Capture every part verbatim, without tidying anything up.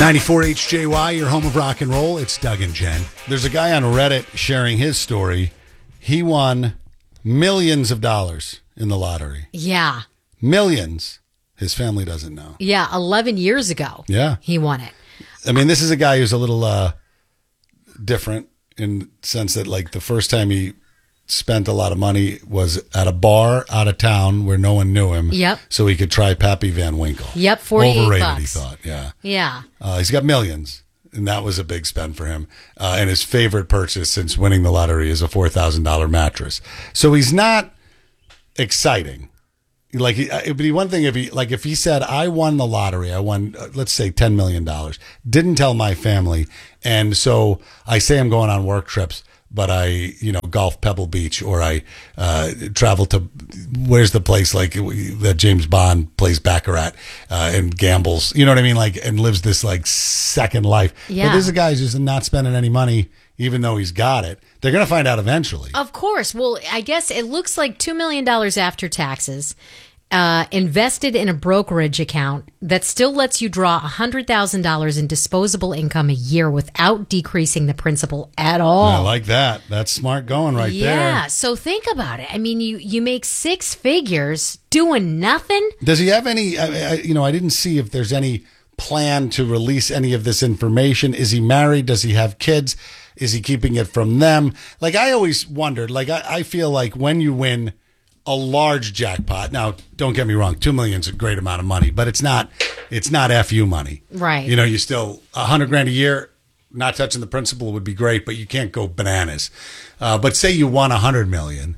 ninety-four H J Y, your home of rock and roll. It's Doug and Jen. There's a guy on Reddit sharing his story. He won millions of dollars in the lottery. Yeah. Millions. His family doesn't know. Yeah, eleven years ago. Yeah. He won it. I mean, this is a guy who's a little uh, different in the sense that, like, the first time he spent a lot of money was at a bar out of town where no one knew him. Yep. So he could try Pappy Van Winkle. Yep, forty-eight Overrated, bucks. he thought. Yeah. Yeah. Uh, he's got millions, and that was a big spend for him. Uh, and his favorite purchase since winning the lottery is a four thousand dollars mattress. So he's not exciting. Like, it'd be one thing if he, like, if he said, I won the lottery, I won, uh, let's say ten million dollars, didn't tell my family. And so I say I'm going on work trips, but I, you know, golf Pebble Beach, or I uh, travel to, where's the place like that James Bond plays Baccarat uh, and gambles, you know what I mean? Like, and lives this like second life. Yeah. But this is a guy who's just not spending any money, even though he's got it. They're going to find out eventually. Of course. Well, I guess it looks like two million dollars after taxes. Uh, invested in a brokerage account that still lets you draw one hundred thousand dollars in disposable income a year without decreasing the principal at all. I like that. That's smart going right yeah, there. Yeah, so think about it. I mean, you, you make six figures doing nothing. Does he have any, I, I, you know, I didn't see if there's any plan to release any of this information. Is he married? Does he have kids? Is he keeping it from them? Like, I always wondered, like, I, I feel like when you win a large jackpot. Now, don't get me wrong, two million is a great amount of money, but it's not it's not F U money. Right. You know, you still a hundred grand a year, not touching the principal would be great, but you can't go bananas. Uh, but say you won a hundred million,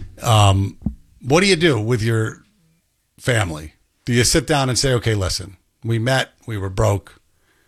um, what do you do with your family? Do you sit down and say, okay, listen, we met, we were broke.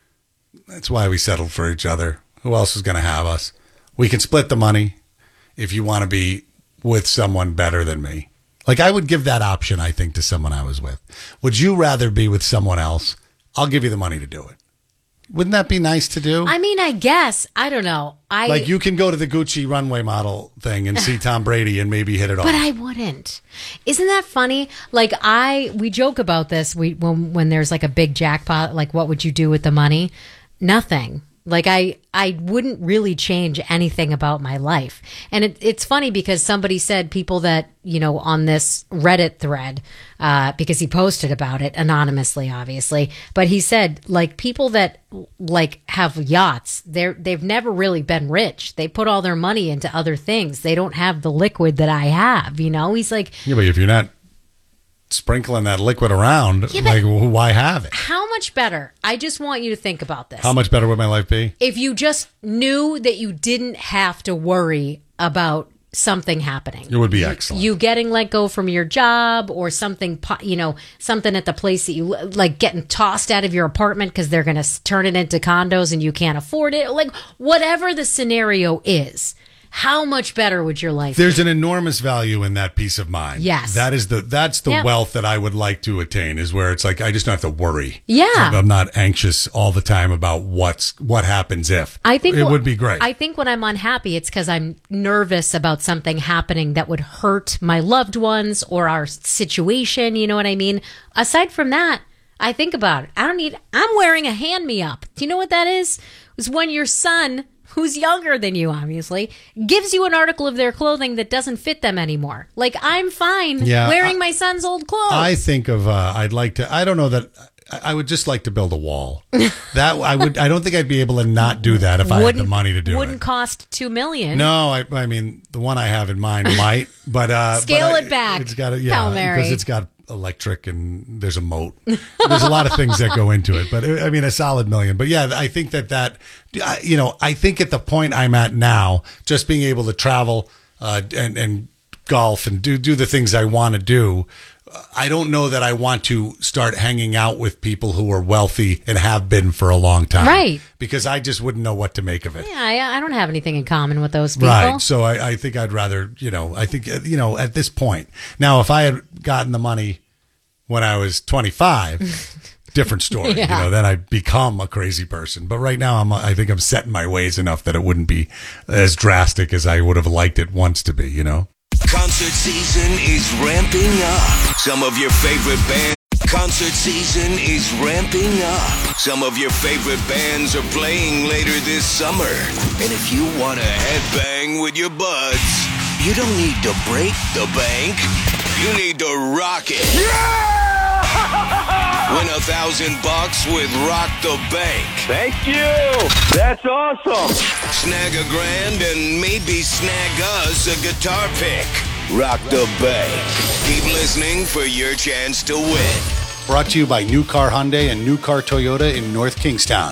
That's why we settled for each other. Who else is going to have us? We can split the money if you want to be with someone better than me. Like, I would give that option, I think, to someone I was with. Would you rather be with someone else? I'll give you the money to do it. Wouldn't that be nice to do? I mean, I guess. I don't know. I Like, you can go to the Gucci runway model thing and see Tom Brady and maybe hit it off. But I wouldn't. Isn't that funny? Like, I, we joke about this we when, when there's like a big jackpot, like, what would you do with the money? Nothing. Like, I, I wouldn't really change anything about my life. And it, it's funny because somebody said people that, you know, on this Reddit thread, uh, because he posted about it anonymously, obviously, but he said, like, people that, like, have yachts, they're, they've never really been rich. They put all their money into other things. They don't have the liquid that I have, you know? He's like... Yeah, but if you're not sprinkling that liquid around, yeah, like, why have it? How much better? I just want you to think about this. How much better would my life be? If you just knew that you didn't have to worry about something happening. It would be excellent. You getting let go from your job, or something, you know, something at the place that you, like, getting tossed out of your apartment because they're going to turn it into condos and you can't afford it. Like, whatever the scenario is. How much better would your life There's be? an enormous value in that peace of mind. Yes. That is the that's the Yep. wealth that I would like to attain, is where it's like I just don't have to worry. Yeah. I'm not anxious all the time about what's what happens if. I think it wh- would be great. I think when I'm unhappy, it's because I'm nervous about something happening that would hurt my loved ones or our situation. You know what I mean? Aside from that, I think about it. I don't need, I'm wearing a hand me up. Do you know what that is? It's when your son, who's younger than you, obviously, gives you an article of their clothing that doesn't fit them anymore. Like, I'm fine Yeah, wearing I- my son's old clothes. I think of uh, I'd like to. I don't know that. I I would just like to build a wall. That I would. I don't think I'd be able to not do that if I had the money to do wouldn't it. cost two million. No, I, I mean the one I have in mind might, but uh, Scale but I- it back, It's got a, yeah, Pal Mary. because it's got electric and there's a moat. There's a lot of things that go into it, but I mean a solid million. But yeah, I think that that I- you know, I think at the point I'm at now, just being able to travel uh, and and golf and do do the things I want to do. I don't know that I want to start hanging out with people who are wealthy and have been for a long time. Right. Because I just wouldn't know what to make of it. Yeah, I, I don't have anything in common with those people. Right. So I, I think I'd rather, you know, I think, uh, you know, at this point. Now, if I had gotten the money when I was twenty-five, different story. Yeah. You know, then I'd become a crazy person. But right now, I'm, I think I'm set in my ways enough that it wouldn't be as drastic as I would have liked it once to be, you know? Concert season is ramping up. Some of your favorite bands. Concert season is ramping up. Some of your favorite bands are playing later this summer. And if you want to headbang with your buds, you don't need to break the bank. You need to rock it. Yeah! Win a thousand bucks with Rock the Bank. Thank you. That's awesome. Snag a grand and maybe snag us a guitar pick. Rock the Bank. Keep listening for your chance to win. Brought to you by New Car Hyundai and New Car Toyota in North Kingstown.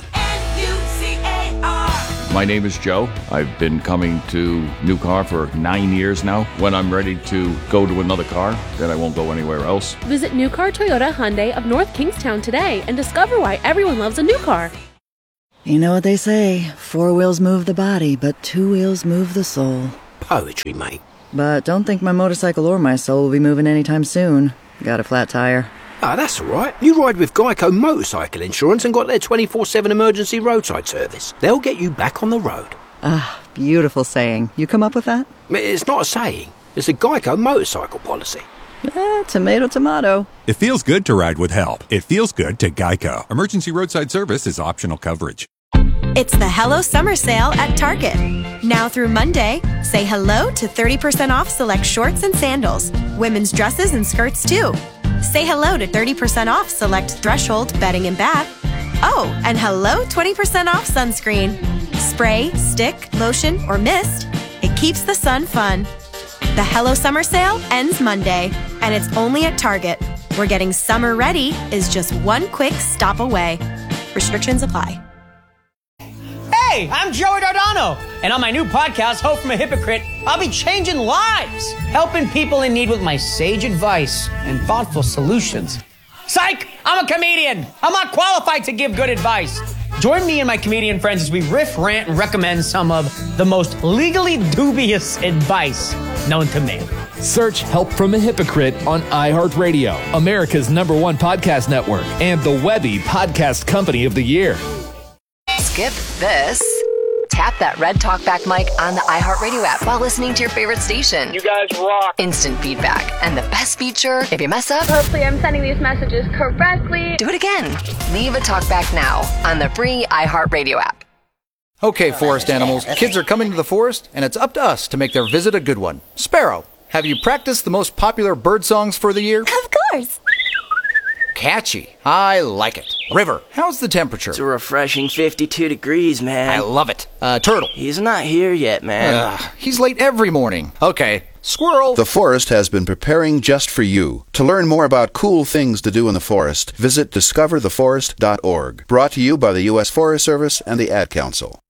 My name is Joe. I've been coming to New Car for nine years now. When I'm ready to go to another car, then I won't go anywhere else. Visit New Car Toyota Hyundai of North Kingstown today and discover why everyone loves a new car. You know what they say, four wheels move the body, but two wheels move the soul. Poetry, mate. But don't think my motorcycle or my soul will be moving anytime soon. Got a flat tire. Ah, that's all right. You ride with Geico Motorcycle Insurance and got their twenty-four seven emergency roadside service. They'll get you back on the road. Ah, beautiful saying. You come up with that? It's not a saying. It's a Geico motorcycle policy. Eh, tomato, tomato. It feels good to ride with help. It feels good to Geico. Emergency roadside service is optional coverage. It's the Hello Summer Sale at Target. Now through Monday, say hello to thirty percent off select shorts and sandals. Women's dresses and skirts too. Say hello to thirty percent off select Threshold bedding and bath. Oh, and hello twenty percent off sunscreen. Spray, stick, lotion, or mist. It keeps the sun fun. The Hello Summer Sale ends Monday, and it's only at Target, where getting summer ready is just one quick stop away. Restrictions apply. Hey, I'm Joey Dardano, and on my new podcast, Hope from a Hypocrite, I'll be changing lives, helping people in need with my sage advice and thoughtful solutions. Psych! I'm a comedian. I'm not qualified to give good advice. Join me and my comedian friends as we riff, rant, and recommend some of the most legally dubious advice known to man. Search Help from a Hypocrite on iHeartRadio, America's number one podcast network, and the Webby Podcast Company of the Year. Skip this. Tap that red talkback mic on the iHeartRadio app while listening to your favorite station. You guys rock. Instant feedback. And the best feature, if you mess up, Hopefully I'm sending these messages correctly. do it again. Leave a talkback now on the free iHeartRadio app. Okay, forest animals, kids are coming to the forest, and it's up to us to make their visit a good one. Sparrow, have you practiced the most popular bird songs for the year? Of course. Catchy. I like it. River, how's the temperature? It's a refreshing fifty-two degrees, man. I love it. Uh, Turtle. He's not here yet, man. Ugh, he's late every morning. Okay. Squirrel. The forest has been preparing just for you. To learn more about cool things to do in the forest, visit discover the forest dot org. Brought to you by the U S Forest Service and the Ad Council.